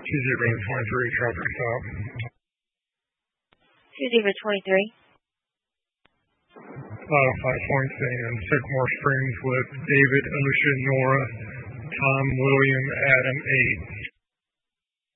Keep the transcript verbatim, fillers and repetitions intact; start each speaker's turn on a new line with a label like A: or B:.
A: two zero twenty-three, traffic stop.
B: two zero twenty-three.
A: Uh, five points in Sycamore Springs with David, Ocean, Nora, Tom, William, Adam, eight.